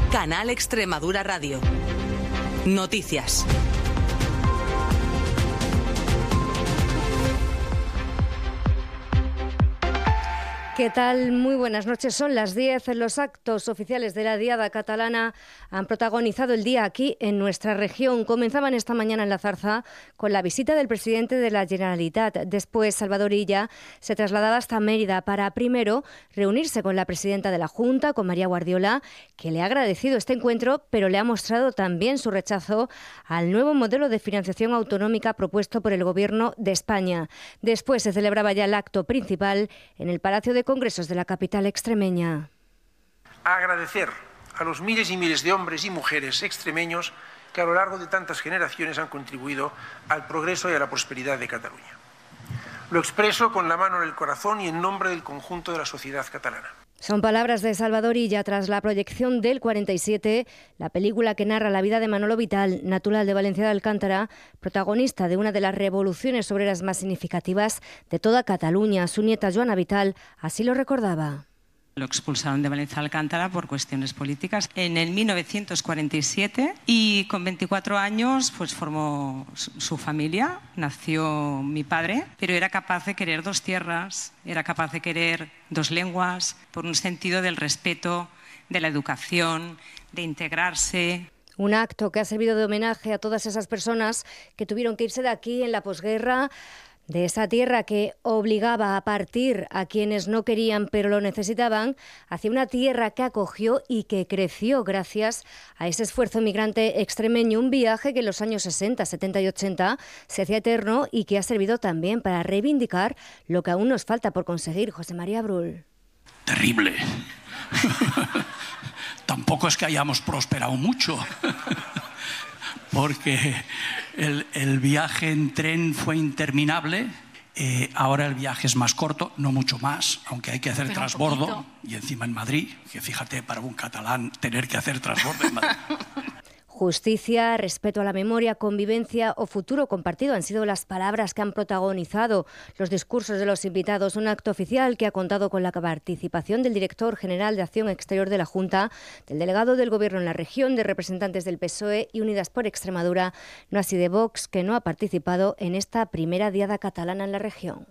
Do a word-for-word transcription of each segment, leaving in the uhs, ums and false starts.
Canal Extremadura Radio. Noticias. ¿Qué tal? Muy buenas noches. Son las diez. Los actos oficiales de la Diada catalana han protagonizado el día aquí en nuestra región. Comenzaban esta mañana en La Zarza con la visita del presidente de la Generalitat. Después, Salvador Illa se trasladaba hasta Mérida para primero reunirse con la presidenta de la Junta, con María Guardiola, que le ha agradecido este encuentro, pero le ha mostrado también su rechazo al nuevo modelo de financiación autonómica propuesto por el Gobierno de España. Después se celebraba ya el acto principal en el Palacio de Congresos de la capital extremeña. Agradecer a los miles y miles de hombres y mujeres extremeños que a lo largo de tantas generaciones han contribuido al progreso y a la prosperidad de Cataluña. Lo expreso con la mano en el corazón y en nombre del conjunto de la sociedad catalana. Son palabras de Salvador Illa tras la proyección del cuarenta y siete, la película que narra la vida de Manolo Vital, natural de Valencia de Alcántara, protagonista de una de las revoluciones obreras más significativas de toda Cataluña. Su nieta Joana Vital así lo recordaba. Lo expulsaron de Valencia de Alcántara por cuestiones políticas en el mil novecientos cuarenta y siete y con veinticuatro años pues formó su familia, nació mi padre, pero era capaz de querer dos tierras, era capaz de querer dos lenguas, por un sentido del respeto, de la educación, de integrarse. Un acto que ha servido de homenaje a todas esas personas que tuvieron que irse de aquí en la posguerra, de esa tierra que obligaba a partir a quienes no querían pero lo necesitaban, hacia una tierra que acogió y que creció gracias a ese esfuerzo migrante extremeño, un viaje que en los años sesenta, setenta y ochenta se hacía eterno y que ha servido también para reivindicar lo que aún nos falta por conseguir. José María Brull. Terrible. Tampoco es que hayamos prosperado mucho. Porque el, el viaje en tren fue interminable, eh, ahora el viaje es más corto, no mucho más, aunque hay que hacer Pero transbordo, y encima en Madrid, que fíjate, para un catalán tener que hacer transbordo en Madrid. Justicia, respeto a la memoria, convivencia o futuro compartido han sido las palabras que han protagonizado los discursos de los invitados. Un acto oficial que ha contado con la participación del director general de Acción Exterior de la Junta, del delegado del Gobierno en la región, de representantes del P S O E y Unidas por Extremadura, no así de Vox, que no ha participado en esta primera diada catalana en la región.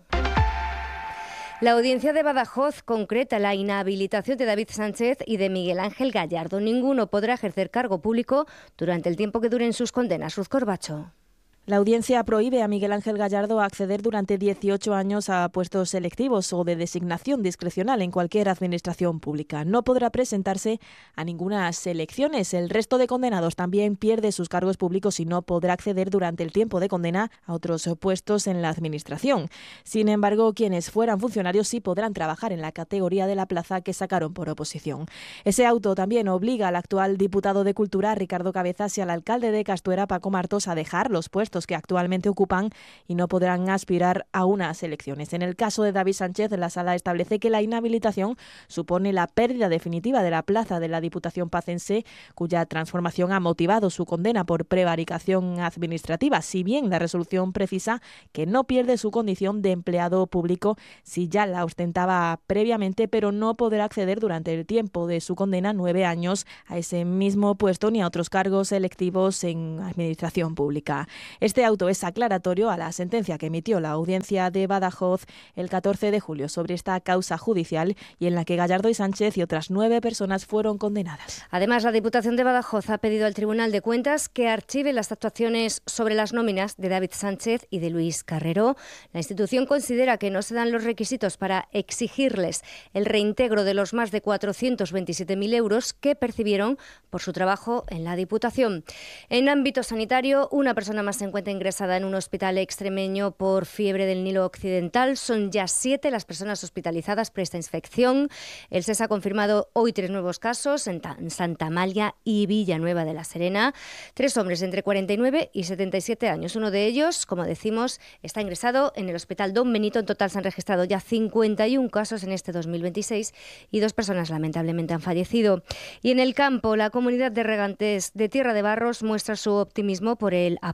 La audiencia de Badajoz concreta la inhabilitación de David Sánchez y de Miguel Ángel Gallardo. Ninguno podrá ejercer cargo público durante el tiempo que duren sus condenas. Ruth Corbacho. La audiencia prohíbe a Miguel Ángel Gallardo acceder durante dieciocho años a puestos selectivos o de designación discrecional en cualquier administración pública. No podrá presentarse a ninguna elecciones. El resto de condenados también pierde sus cargos públicos y no podrá acceder durante el tiempo de condena a otros puestos en la administración. Sin embargo, quienes fueran funcionarios sí podrán trabajar en la categoría de la plaza que sacaron por oposición. Ese auto también obliga al actual diputado de Cultura, Ricardo Cabezas, y al alcalde de Castuera, Paco Martos, a dejar los puestos que actualmente ocupan y no podrán aspirar a unas elecciones. En el caso de David Sánchez, la sala establece que la inhabilitación supone la pérdida definitiva de la plaza de la Diputación pacense, cuya transformación ha motivado su condena por prevaricación administrativa, si bien la resolución precisa que no pierde su condición de empleado público si ya la ostentaba previamente, pero no podrá acceder durante el tiempo de su condena, nueve años, a ese mismo puesto ni a otros cargos electivos en administración pública. Este auto es aclaratorio a la sentencia que emitió la audiencia de Badajoz el catorce de julio sobre esta causa judicial y en la que Gallardo y Sánchez y otras nueve personas fueron condenadas. Además, la Diputación de Badajoz ha pedido al Tribunal de Cuentas que archive las actuaciones sobre las nóminas de David Sánchez y de Luis Carrero. La institución considera que no se dan los requisitos para exigirles el reintegro de los más de cuatrocientos veintisiete mil euros que percibieron por su trabajo en la Diputación. En ámbito sanitario, una persona más se encuentra ingresada en un hospital extremeño por fiebre del Nilo Occidental. Son ya siete las personas hospitalizadas por esta infección. El S E S ha confirmado hoy tres nuevos casos en Santa Amalia y Villanueva de la Serena. Tres hombres entre cuarenta y nueve y setenta y siete años. Uno de ellos, como decimos, está ingresado en el Hospital Don Benito. En total se han registrado ya cincuenta y uno casos en este dos mil veintiséis y dos personas lamentablemente han fallecido. Y en el campo, la comunidad de regantes de Tierra de Barros muestra su optimismo por el apoyo de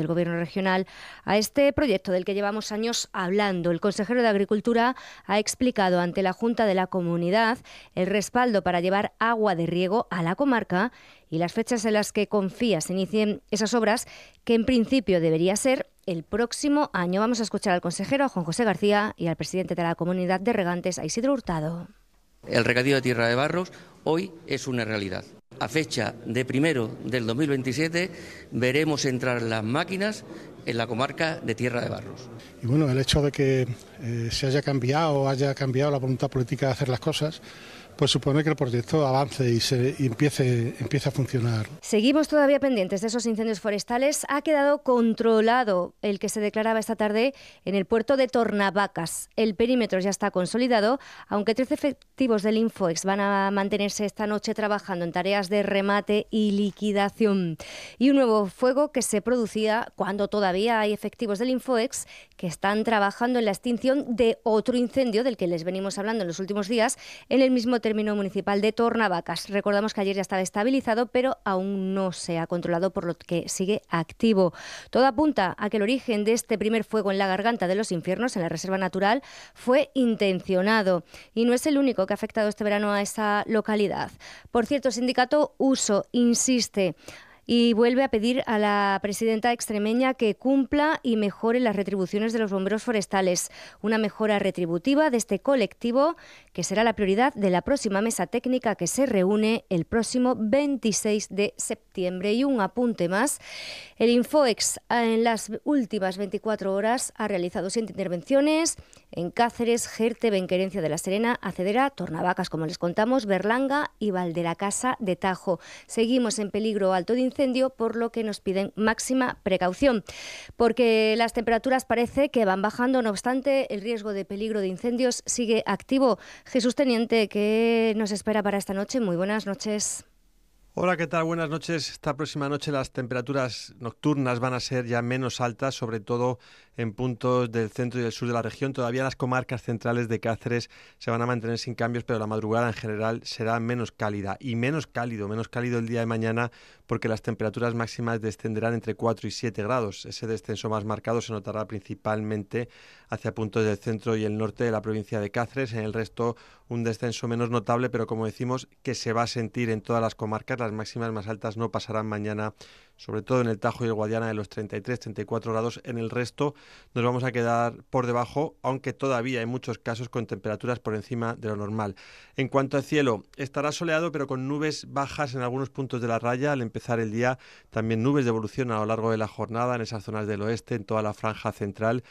del Gobierno regional a este proyecto del que llevamos años hablando. El consejero de Agricultura ha explicado ante la Junta de la Comunidad el respaldo para llevar agua de riego a la comarca y las fechas en las que confía se inicien esas obras, que en principio debería ser el próximo año. Vamos a escuchar al consejero, a Juan José García, y al presidente de la Comunidad de Regantes, a Isidro Hurtado. El regadío de Tierra de Barros hoy es una realidad. A fecha de primero del dos mil veintisiete veremos entrar las máquinas en la comarca de Tierra de Barros. Y bueno, el hecho de que eh, se haya cambiado, haya cambiado la voluntad política de hacer las cosas, pues supone que el proyecto avance y, se, y empiece, empiece a funcionar. Seguimos todavía pendientes de esos incendios forestales. Ha quedado controlado el que se declaraba esta tarde en el puerto de Tornavacas. El perímetro ya está consolidado, aunque trece efectivos del Infoex van a mantenerse esta noche trabajando en tareas de remate y liquidación. Y un nuevo fuego que se producía cuando todavía hay efectivos del Infoex que están trabajando en la extinción de otro incendio del que les venimos hablando en los últimos días en el mismo término municipal de Tornavacas. Recordamos que ayer ya estaba estabilizado, pero aún no se ha controlado, por lo que sigue activo. Todo apunta a que el origen de este primer fuego en la Garganta de los Infiernos, en la Reserva Natural, fue intencionado. Y no es el único que ha afectado este verano a esa localidad. Por cierto, el sindicato Uso insiste y vuelve a pedir a la presidenta extremeña que cumpla y mejore las retribuciones de los bomberos forestales. Una mejora retributiva de este colectivo que será la prioridad de la próxima mesa técnica que se reúne el próximo veintiséis de septiembre. Y un apunte más. El Infoex en las últimas veinticuatro horas ha realizado siete intervenciones en Cáceres, Jerte, Benquerencia de la Serena, Acedera, Tornavacas, como les contamos, Berlanga y Valderacasa de Tajo. Seguimos en peligro alto de incendio, por lo que nos piden máxima precaución, porque las temperaturas parece que van bajando. No obstante, el riesgo de peligro de incendios sigue activo. Jesús Teniente, ¿qué nos espera para esta noche? Muy buenas noches. Hola, ¿qué tal? Buenas noches. Esta próxima noche las temperaturas nocturnas van a ser ya menos altas, sobre todo en puntos del centro y del sur de la región. Todavía las comarcas centrales de Cáceres se van a mantener sin cambios, pero la madrugada en general será menos cálida y menos cálido, menos cálido el día de mañana, porque las temperaturas máximas descenderán entre cuatro y siete grados. Ese descenso más marcado se notará principalmente hacia puntos del centro y el norte de la provincia de Cáceres. En el resto, un descenso menos notable, pero como decimos, que se va a sentir en todas las comarcas. Las máximas más altas no pasarán mañana, sobre todo en el Tajo y el Guadiana, de los treinta y tres a treinta y cuatro grados. En el resto nos vamos a quedar por debajo, aunque todavía hay muchos casos con temperaturas por encima de lo normal. En cuanto al cielo, estará soleado, pero con nubes bajas en algunos puntos de la raya al empezar el día. También nubes de evolución a lo largo de la jornada en esas zonas del oeste, en toda la franja central.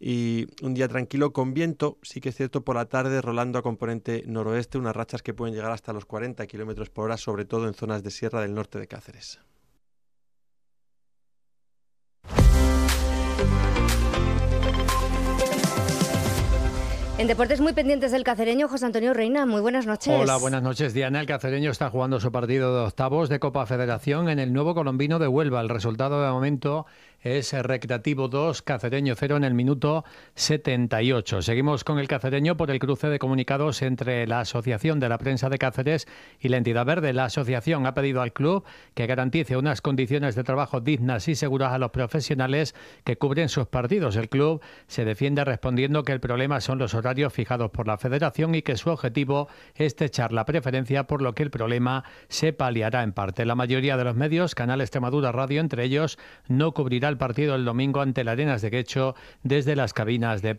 Y un día tranquilo con viento, sí que es cierto, por la tarde rolando a componente noroeste, unas rachas que pueden llegar hasta los cuarenta kilómetros por hora, sobre todo en zonas de sierra del norte de Cáceres. En deportes muy pendientes del cacereño, José Antonio Reina, muy buenas noches. Hola, buenas noches, Diana. El cacereño está jugando su partido de octavos de Copa Federación en el nuevo colombino de Huelva. El resultado de momento es Recreativo dos, Cacereño cero en el minuto setenta y ocho. Seguimos con el cacereño por el cruce de comunicados entre la Asociación de la Prensa de Cáceres y la entidad verde. La asociación ha pedido al club que garantice unas condiciones de trabajo dignas y seguras a los profesionales que cubren sus partidos. El club se defiende respondiendo que el problema son los horarios fijados por la federación y que su objetivo es echar la preferencia, por lo que el problema se paliará en parte. La mayoría de los medios, Canal Extremadura Radio entre ellos, no cubrirá el partido el domingo ante el Arenas de Guecho desde las cabinas de